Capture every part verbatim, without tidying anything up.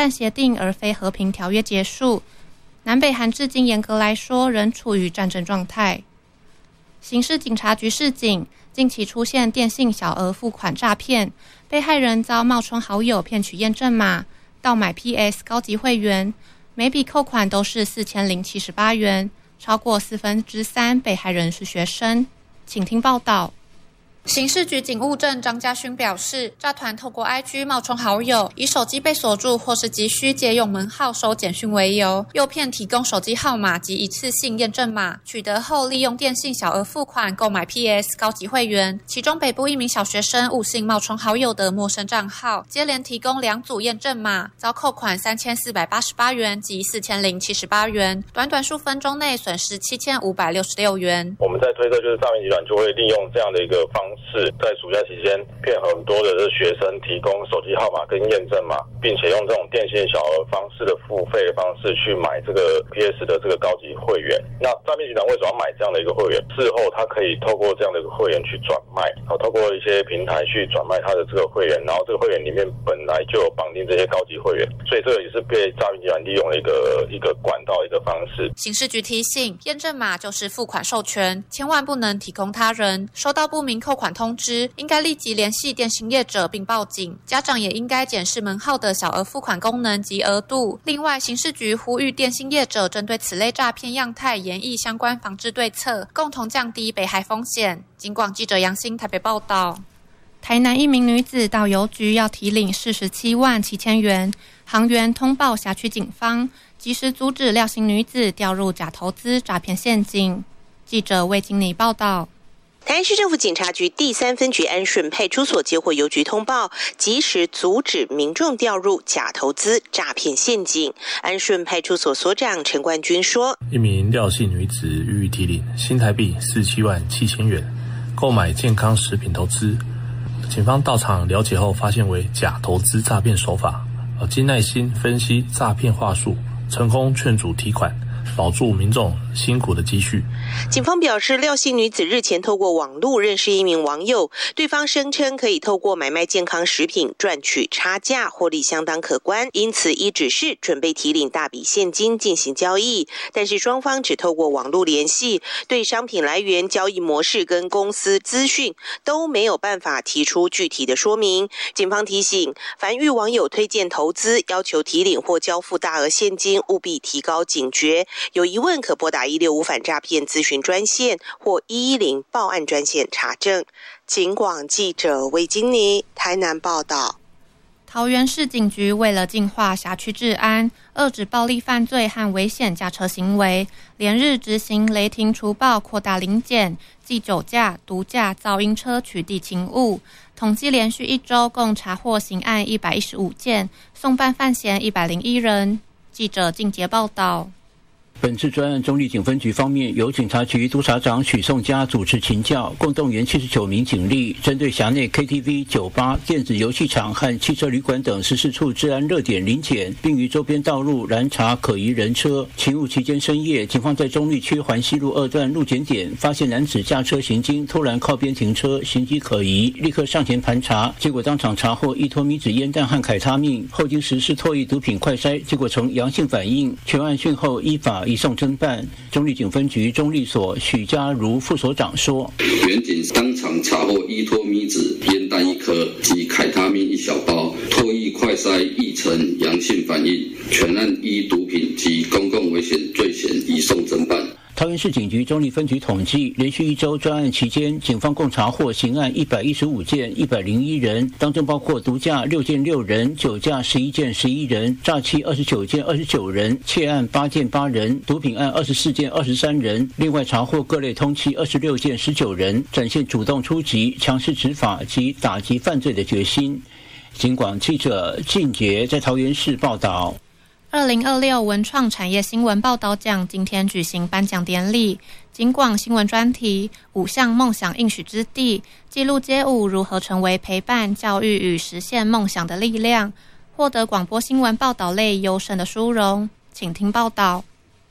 战协定而非和平条约结束。南北韩至今严格来说仍处于战争状态。刑事警察局示警，近期出现电信小额付款诈骗，被害人遭冒充好友骗取验证码，盗买 P S 高级会员，每笔扣款都是四千零七十八元，超过四分之三被害人是学生。请听报道。刑事局警务证张家勋表示，诈团透过 I G 冒充好友，以手机被锁住或是急需借用门号收简讯为由，诱骗提供手机号码及一次性验证码，取得后利用电信小额付款购买 P S 高级会员。其中北部一名小学生误信冒充好友的陌生账号，接连提供两组验证码，遭扣款三千四百八十八元及四千零七十八元，短短数分钟内损失七千五百六十六元。 我们在推测，就是诈骗集团就会利用这样的一个方式。是在暑假期间骗很多的学生提供手机号码跟验证码，并且用这种电信小额方式的付费的方式去买这个 P S 的这个高级会员。那诈骗集团为什么要买这样的一个会员？事后他可以透过这样的一个会员去转卖，然后透过一些平台去转卖他的这个会员，然后这个会员里面本来就有绑定这些高级会员，所以这个也是被诈骗集团利用的一个一个管道一个方式。 刑事局提醒，验证码就是付款授权，千万不能提供他人。收到不明扣款通知，应该立即联系电信业者并报警。家长也应该检视门号的小额付款功能及额度。另外，刑事局呼吁电信业者针对此类诈骗样态研议相关防治对策，共同降低被害风险。警广记者杨欣台北报道。台南一名女子到邮局要提领四十七万七千元，行员通报辖区警方，及时阻止廖姓女子掉入假投资诈骗陷阱。记者魏金妮报道。 台南市政府警察局第三分局安顺派出所接获邮局通报，及时阻止民众掉入假投资诈骗陷阱。安顺派出所所长陈冠军说， 一名廖姓女子予以提领新台币四十七万七千元，购买健康食品投资。警方到场了解后，发现为假投资诈骗手法，经耐心分析诈骗话术，成功劝阻提款，保住民众辛苦的积蓄。 警方表示，廖姓女子日前透过网络认识一名网友，对方声称可以透过买卖健康食品赚取差价，获利相当可观，因此依指示准备提领大笔现金进行交易。但是双方只透过网络联系，对商品来源、交易模式跟公司资讯都没有办法提出具体的说明。警方提醒，凡遇网友推荐投资、要求提领或交付大额现金，务必提高警觉，有疑问可拨打一六五反诈骗咨询专线或一一零报案专线查证。警广记者魏金妮台南报道。 桃园市警局为了净化辖区治安，遏止暴力犯罪和危险驾车行为，连日执行雷霆除暴扩大临检，即酒驾、毒驾、噪音车取缔勤务。统计连续一周共查获刑案一百一十五件，送办犯嫌一百零一人。记者靳杰报道。 本次专案中壢警分局方面，由警察局督察长许颂嘉主持勤教，共动员七十九名警力，针对辖内 K T V、酒吧、电子游戏场和汽车旅馆等十四处治安热点临检，并于周边道路拦查可疑人车。勤务期间深夜，警方在中壢区环西路二段路检点发现男子驾车行经，突然靠边停车，行迹可疑，立刻上前盘查，结果当场查获一托米纸烟弹和凯他命，后经实施唾液毒品快筛，结果呈阳性反应，全案讯后依法移送侦办。中壢警分局中壢所许家如副所长说， 员警当场查获依托米纸烟弹一颗及凯他命一小包，唾液快筛亦呈阳性反应，全案依毒品及公共危险罪嫌移送侦办。 桃园市警局中壢分局统计，连续一周专案期间，警方共查获刑案一百一十五件，一百零一人，当中包括毒驾六件六人，酒驾十一件十一人，诈欺二十九件二十九人，窃案八件八人，毒品案二十四件二十三人。另外查获各类通缉二十六件十九人，展现主动出击、强势执法及打击犯罪的决心。警广记者靳杰在桃园市报道。 二零二六文创产业新闻报道奖今天举行颁奖典礼，警广新闻专题五项梦想应许之地，记录街舞如何成为陪伴、教育与实现梦想的力量，获得广播新闻报道类优胜的殊荣。请听报道。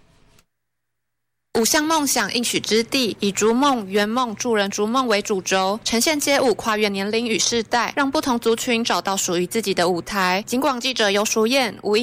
五项梦想应许之地，以逐梦、圆梦、助人逐梦为主轴，呈现街舞跨越年龄与世代，让不同族群找到属于自己的舞台。警广记者游淑燕、吴